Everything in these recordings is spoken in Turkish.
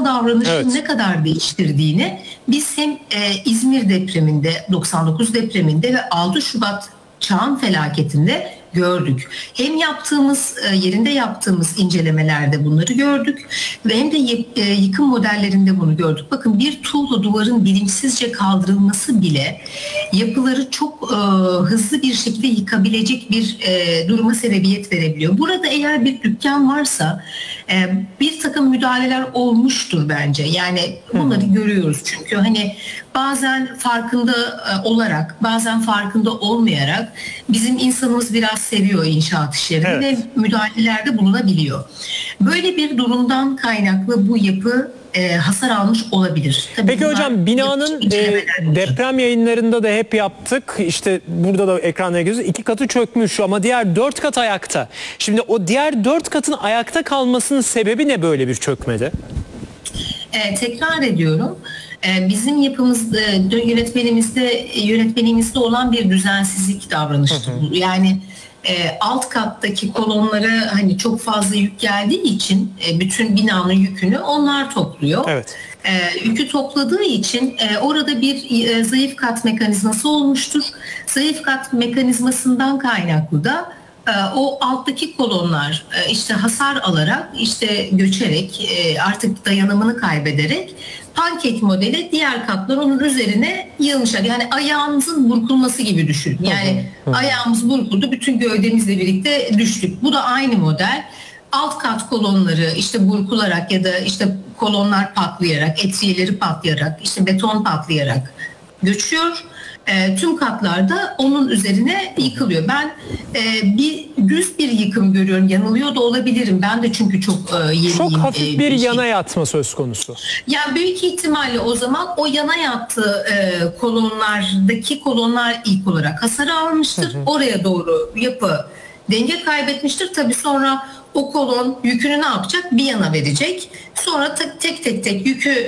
yapısal davranışın Evet. ne kadar değiştirdiğini biz hem İzmir depreminde, 99 depreminde ve 6 Şubat Çağan felaketinde gördük. Hem yerinde yaptığımız incelemelerde bunları gördük ve hem de yıkım modellerinde bunu gördük. Bakın, bir tuğla duvarın bilinçsizce kaldırılması bile yapıları çok hızlı bir şekilde yıkabilecek bir duruma sebebiyet verebiliyor. Burada eğer bir dükkan varsa bir takım müdahaleler olmuştur bence. Yani bunları görüyoruz çünkü hani bazen farkında olarak, bazen farkında olmayarak bizim insanımız biraz seviyor inşaat işlerini, Evet, ve müdahalelerde bulunabiliyor. Böyle bir durumdan kaynaklı bu yapı hasar almış olabilir. Tabii peki hocam, binanın deprem yayınlarında da hep yaptık. İşte burada da ekranda görüyoruz. 2 katı çökmüş ama diğer 4 kat ayakta. Şimdi o diğer 4 katın ayakta kalmasının sebebi ne böyle bir çökmede? Tekrar ediyorum. Bizim yapımızda, yönetmenimizde olan bir düzensizlik davranıştı. Yani alt kattaki kolonlara hani çok fazla yük geldiği için bütün binanın yükünü onlar topluyor. Evet. Yükü topladığı için orada bir zayıf kat mekanizması olmuştur. Zayıf kat mekanizmasından kaynaklı da o alttaki kolonlar işte hasar alarak, işte göçerek, artık dayanımını kaybederek pankek modeli diğer katlar onun üzerine yığılmışlar. Yani ayağımızın burkulması gibi düşün. Yani ayağımız burkuldu, bütün gövdemizle birlikte düştük. Bu da aynı model. Alt kat kolonları işte burkularak ya da işte kolonlar patlayarak, etriyeleri patlayarak, işte beton patlayarak göçüyor. Tüm katlarda onun üzerine yıkılıyor. Ben düz bir yıkım görüyorum. Yanılıyor da olabilirim. Ben de çünkü çok yeniyim. Çok hafif bir yana yatma söz konusu. Ya büyük ihtimalle o zaman o yana yattığı kolonlar ilk olarak hasar almıştır. Oraya doğru yapı denge kaybetmiştir. Tabii sonra o kolon yükünü ne yapacak? Bir yana verecek. Sonra tek yükü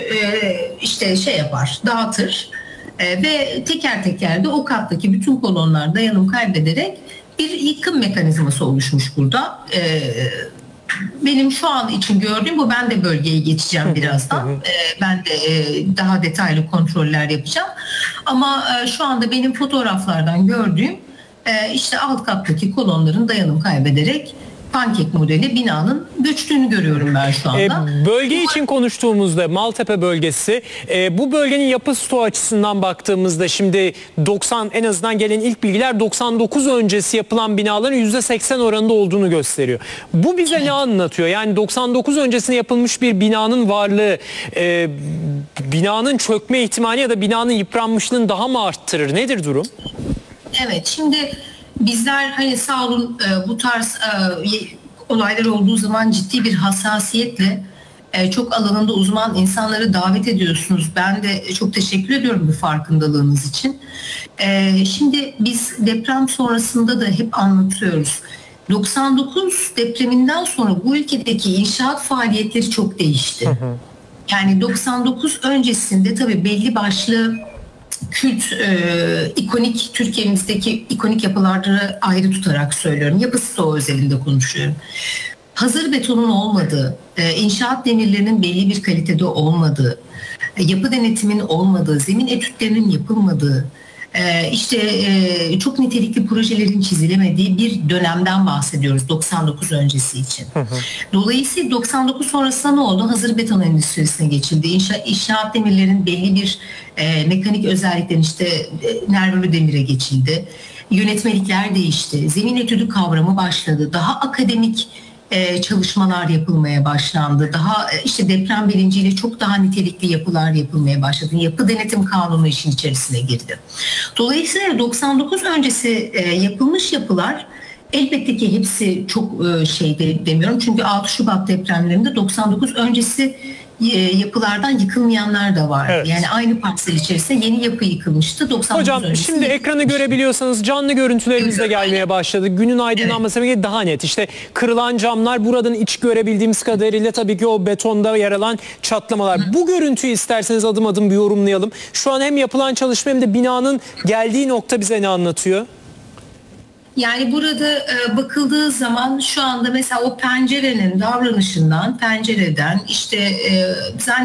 dağıtır. Ve teker teker de o kattaki bütün kolonlar dayanım kaybederek bir yıkım mekanizması oluşmuş burada. Benim şu an için gördüğüm bu. Ben de bölgeye geçeceğim birazdan. Ben de daha detaylı kontroller yapacağım. Ama şu anda benim fotoğraflardan gördüğüm işte alt kattaki kolonların dayanım kaybederek pankek modeli binanın göçtüğünü görüyorum ben şu anda. Bölge için konuştuğumuzda Maltepe bölgesi, bu bölgenin yapı stoğu açısından baktığımızda şimdi en azından gelen ilk bilgiler 99 öncesi yapılan binaların %80 oranında olduğunu gösteriyor. Bu bize ne anlatıyor? Yani 99 öncesinde yapılmış bir binanın varlığı binanın çökme ihtimali ya da binanın yıpranmışlığını daha mı arttırır? Nedir durum? Evet, şimdi bizler hani sağ olun bu tarz olaylar olduğu zaman ciddi bir hassasiyetle çok alanında uzman insanları davet ediyorsunuz. Ben de çok teşekkür ediyorum bu farkındalığınız için. Şimdi biz deprem sonrasında da hep anlatıyoruz. 99 depreminden sonra bu ülkedeki inşaat faaliyetleri çok değişti. Yani 99 öncesinde tabii belli başlı ikonik, Türkiye'mizdeki ikonik yapıları ayrı tutarak söylüyorum. Yapı stoğu özelinde konuşuyorum. Hazır betonun olmadığı, inşaat demirlerinin belli bir kalitede olmadığı, yapı denetimin olmadığı, zemin etütlerinin yapılmadığı, çok nitelikli projelerin çizilemediği bir dönemden bahsediyoruz 99 öncesi için. Dolayısıyla 99 sonrasında ne oldu? Hazır beton endüstrisine geçildi. İnşaat demirlerin belli bir mekanik özelliklerin nervürlü demire geçildi. Yönetmelikler değişti. Zemin etüdü kavramı başladı. Daha akademik çalışmalar yapılmaya başlandı. Daha deprem bilinciyle çok daha nitelikli yapılar yapılmaya başladı. Yapı denetim kanunu işin içerisine girdi. Dolayısıyla 99 öncesi yapılmış yapılar elbette ki hepsi çok demiyorum. Çünkü 6 Şubat depremlerinde 99 öncesi yapılardan yıkılmayanlar da vardı. Evet. Yani aynı parsel içerisinde yeni yapı yıkılmıştı. 99 hocam şimdi ekranı görebiliyorsanız canlı görüntülerimiz de gelmeye başladı. Günün aydınlanması daha net. İşte kırılan camlar, buradan iç görebildiğimiz kadarıyla tabii ki o betonda yer alan çatlamalar. Bu görüntüyü isterseniz adım adım bir yorumlayalım. Şu an hem yapılan çalışma hem de binanın geldiği nokta bize ne anlatıyor? Yani burada bakıldığı zaman şu anda mesela o pencerenin davranışından, pencereden